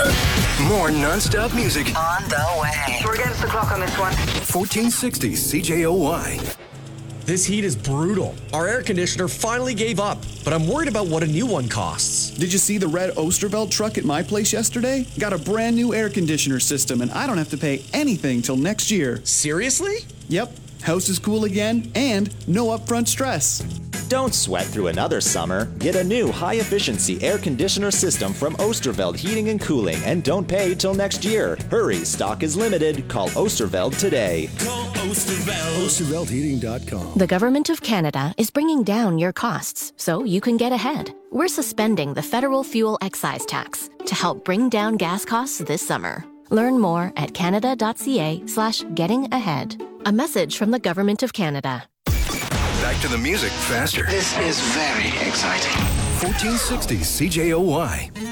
More non-stop music. On the way. We're against the clock on this one. 1460 CJOY. This heat is brutal. Our air conditioner finally gave up, but I'm worried about what a new one costs. Did you see the red Osterveld truck at my place yesterday? Got a brand new air conditioner system, and I don't have to pay anything till next year. Seriously? Yep. House is cool again, and no upfront stress. Don't sweat through another summer. Get a new high-efficiency air conditioner system from Osterveld Heating and Cooling and don't pay till next year. Hurry, stock is limited. Call Osterveld today. Call Osterveld. OsterveldHeating.com. The Government of Canada is bringing down your costs so you can get ahead. We're suspending the federal fuel excise tax to help bring down gas costs this summer. Learn more at canada.ca/gettingahead. A message from the Government of Canada. Back to the music faster. This is very exciting. 1460 CJOY.